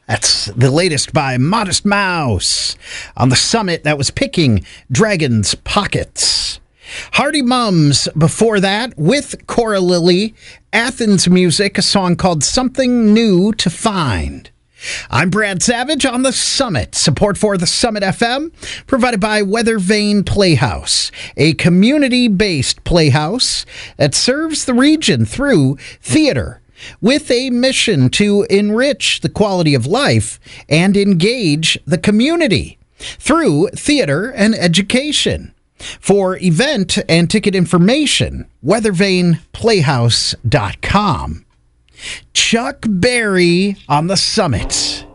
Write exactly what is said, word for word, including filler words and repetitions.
That's the latest by Modest Mouse on the Summit. That was Picking Dragon's Pockets. Hardy Mums before that with Cora Lily. Athens Music, a song called Something New to Find. I'm Brad Savage on the Summit. Support for the Summit F M provided by Weather Vane Playhouse, a community-based playhouse that serves the region through theater with a mission to enrich the quality of life and engage the community through theater and education. For event and ticket information, weather vane playhouse dot com. Chuck Berry on the Summit.